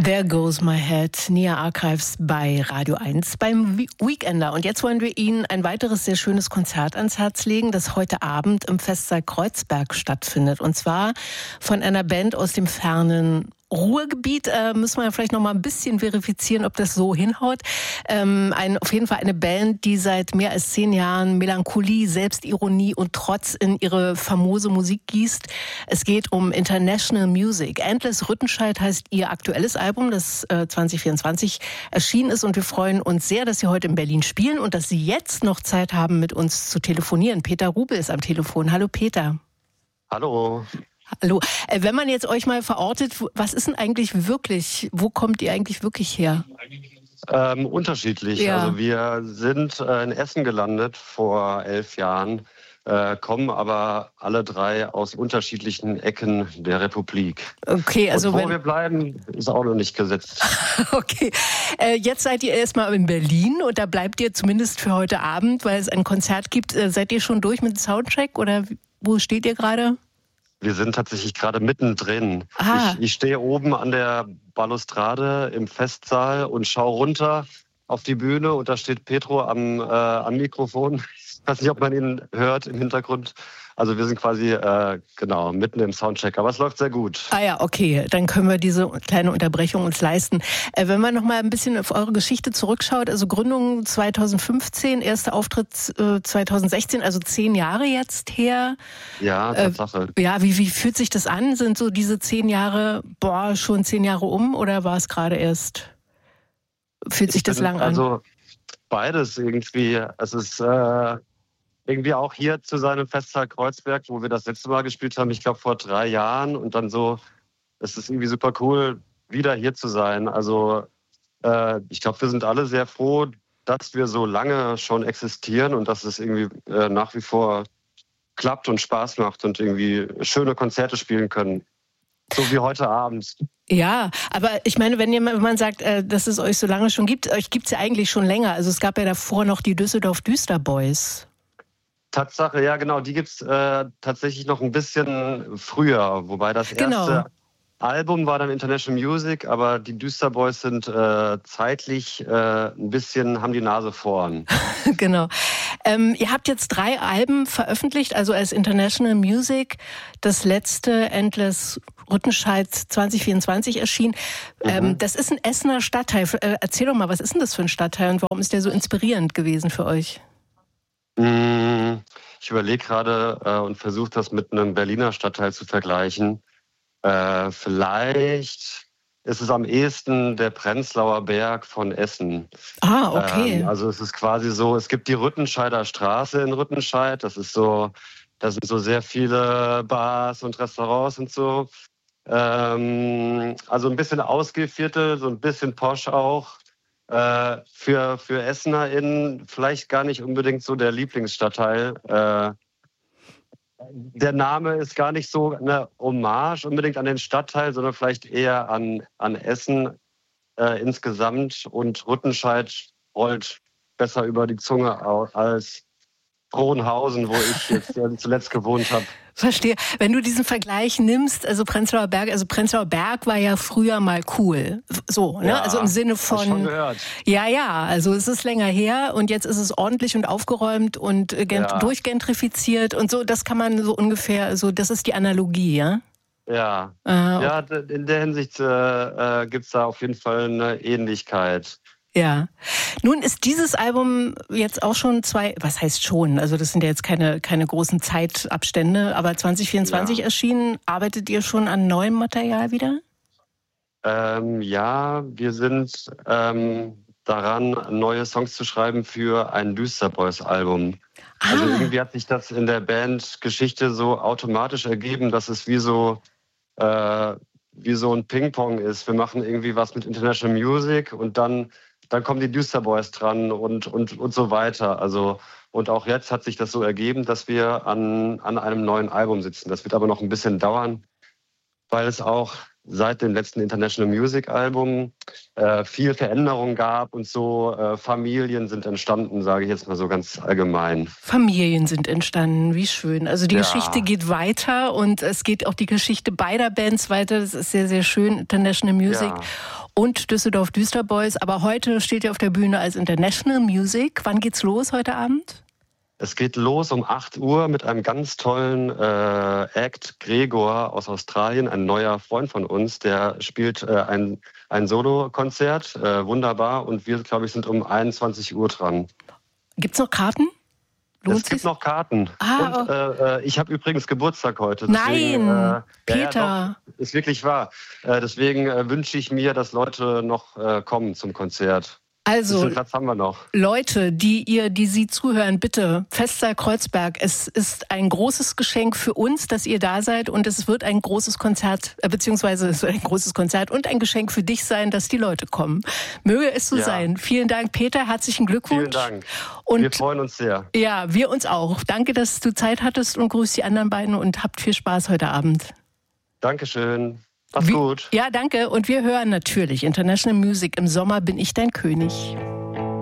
There Goes My Head, Nia Archives bei Radio 1 beim Weekender. Und jetzt wollen wir Ihnen ein weiteres sehr schönes Konzert ans Herz legen, das heute Abend im Festsaal Kreuzberg stattfindet. Und zwar von einer Band aus dem fernen Ruhrgebiet. Müssen wir vielleicht noch mal ein bisschen verifizieren, ob das so hinhaut. Auf jeden Fall eine Band, die seit mehr als 10 Jahren Melancholie, Selbstironie und Trotz in ihre famose Musik gießt. Es geht um International Music. Endless Rüttenscheid heißt ihr aktuelles Album, das 2024 erschienen ist. Und wir freuen uns sehr, dass Sie heute in Berlin spielen und dass Sie jetzt noch Zeit haben, mit uns zu telefonieren. Peter Rubel ist am Telefon. Hallo Peter. Hallo. Hallo. Wenn man jetzt euch mal verortet, was ist denn eigentlich wirklich, wo kommt ihr eigentlich wirklich her? Unterschiedlich. Ja. Also wir sind in Essen gelandet vor 11 Jahren, kommen aber alle 3 aus unterschiedlichen Ecken der Republik. Okay, also und wo wir bleiben, ist auch noch nicht gesetzt. Okay, jetzt seid ihr erstmal in Berlin und da bleibt ihr zumindest für heute Abend, weil es ein Konzert gibt. Seid ihr schon durch mit dem Soundcheck oder wo steht ihr gerade? Wir sind tatsächlich gerade mittendrin. Ich stehe oben an der Balustrade im Festsaal und schaue runter auf die Bühne und da steht Petro am Mikrofon. Ich weiß nicht, ob man ihn hört im Hintergrund. Also wir sind quasi mitten im Soundcheck, aber es läuft sehr gut. Ah ja, okay, dann können wir diese kleine Unterbrechung uns leisten. Wenn man noch mal ein bisschen auf eure Geschichte zurückschaut, also Gründung 2015, erster Auftritt 2016, also 10 Jahre jetzt her. Ja, Tatsache. Wie fühlt sich das an? Sind so diese 10 Jahre, schon 10 Jahre um oder war es gerade erst? Fühlt sich das lang an? Also beides irgendwie. Es ist irgendwie auch hier zu seinem Festsaal Kreuzberg, wo wir das letzte Mal gespielt haben, ich glaube vor 3 Jahren. Und dann so, es ist irgendwie super cool, wieder hier zu sein. Also ich glaube, wir sind alle sehr froh, dass wir so lange schon existieren und dass es irgendwie nach wie vor klappt und Spaß macht und irgendwie schöne Konzerte spielen können. So wie heute Abend. Ja, aber ich meine, wenn man sagt, dass es euch so lange schon gibt, euch gibt es ja eigentlich schon länger. Also es gab ja davor noch die Düsseldorf Düsterboys. Tatsache, ja genau, die gibt es tatsächlich noch ein bisschen früher, wobei das erste Album war dann International Music, aber die Düsterboys sind zeitlich ein bisschen, haben die Nase vorn. Genau. Ihr habt jetzt 3 Alben veröffentlicht, also als International Music, das letzte Endless Rüttenscheid 2024 erschienen. Das ist ein Essener Stadtteil. Erzähl doch mal, was ist denn das für ein Stadtteil und warum ist der so inspirierend gewesen für euch? Ich überlege gerade und versuche das mit einem Berliner Stadtteil zu vergleichen. Vielleicht ist es am ehesten der Prenzlauer Berg von Essen. Ah, okay. Also es ist quasi so, es gibt die Rüttenscheider Straße in Rüttenscheid. Da sind so sehr viele Bars und Restaurants und so. Also ein bisschen AusgehViertel, so ein bisschen posch auch. Für EssenerInnen vielleicht gar nicht unbedingt so der Lieblingsstadtteil. Der Name ist gar nicht so eine Hommage unbedingt an den Stadtteil, sondern vielleicht eher an Essen insgesamt. Und Rüttenscheid rollt besser über die Zunge als Frohnhausen, wo ich jetzt zuletzt gewohnt habe. Verstehe. Wenn du diesen Vergleich nimmst, also Prenzlauer Berg war ja früher mal cool. So, ne? Ja, also im Sinne von. Hast schon gehört. Ja, also es ist länger her und jetzt ist es ordentlich und aufgeräumt und durchgentrifiziert und so. Das kann man so ungefähr, so, das ist die Analogie, ja? Ja. Ja, in der Hinsicht gibt es da auf jeden Fall eine Ähnlichkeit. Ja. Nun ist dieses Album jetzt auch schon was heißt schon? Also das sind ja jetzt keine großen Zeitabstände, aber 2024 erschienen. Arbeitet ihr schon an neuem Material wieder? Ja, wir sind daran, neue Songs zu schreiben für ein Düsterboys-Album. Also irgendwie hat sich das in der Bandgeschichte so automatisch ergeben, dass es wie so ein Ping-Pong ist. Wir machen irgendwie was mit International Music und dann kommen die Düsterboys dran und so weiter. Also, und auch jetzt hat sich das so ergeben, dass wir an einem neuen Album sitzen. Das wird aber noch ein bisschen dauern, weil es auch seit dem letzten International Music Album viel Veränderung gab und so Familien sind entstanden, sage ich jetzt mal so ganz allgemein. Familien sind entstanden, wie schön. Also die Geschichte geht weiter und es geht auch die Geschichte beider Bands weiter. Das ist sehr, sehr schön, International Music. Ja. und Düsseldorf Düsterboys. Aber heute steht ihr auf der Bühne als International Music. Wann geht's los heute Abend? Es geht los um 8 Uhr mit einem ganz tollen Act, Gregor aus Australien, ein neuer Freund von uns, der spielt ein Solo-Konzert, wunderbar. Und wir, glaube ich, sind um 21 Uhr dran. Gibt's noch Karten? Es gibt noch Karten. Und ich habe übrigens Geburtstag heute. Deswegen, nein, Peter. Ja, doch, ist wirklich wahr. Deswegen wünsche ich mir, dass Leute noch kommen zum Konzert. Also, Platz haben wir noch. Leute, die Sie zuhören, bitte, Festsaal Kreuzberg. Es ist ein großes Geschenk für uns, dass ihr da seid, und es wird ein großes Konzert, beziehungsweise es wird ein großes Konzert und ein Geschenk für dich sein, dass die Leute kommen. Möge es so sein. Vielen Dank, Peter, herzlichen Glückwunsch. Vielen Dank. Und wir freuen uns sehr. Ja, wir uns auch. Danke, dass du Zeit hattest, und grüß die anderen beiden und habt viel Spaß heute Abend. Dankeschön. Mach's gut. Ja, danke. Und wir hören natürlich International Music. Im Sommer bin ich dein König.